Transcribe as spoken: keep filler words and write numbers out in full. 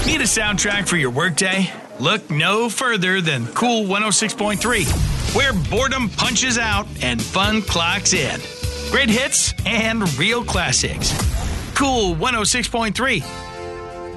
Need a soundtrack for your workday? Look no further than Cool one oh six point three, where boredom punches out and fun clocks in. Great hits and real classics. Cool one oh six point three,